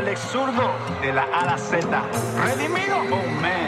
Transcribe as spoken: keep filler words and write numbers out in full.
zurdo de la A a la Z. Redimido, oh man.